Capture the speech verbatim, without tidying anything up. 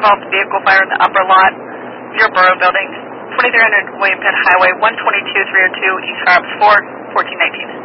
involved vehicle fire in the upper lot, your borough building, twenty-three hundred William Penn Highway, one twenty-two three oh two, East Harps four, fourteen nineteen.